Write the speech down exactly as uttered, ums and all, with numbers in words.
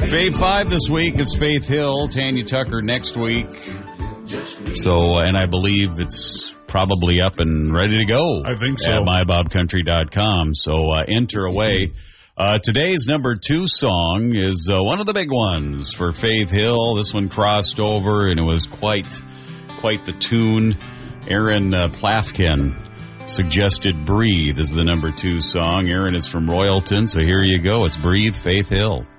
Fave five this week is Faith Hill, Tanya Tucker next week. So, and I believe it's probably up and ready to go. I think so. At my bob country dot com. So uh, enter away. Uh, today's number two song is uh, one of the big ones for Faith Hill. This one crossed over, and it was quite, quite the tune. Aaron uh, Plafkin suggested Breathe is the number two song. Aaron is from Royalton, so here you go. It's Breathe, Faith Hill.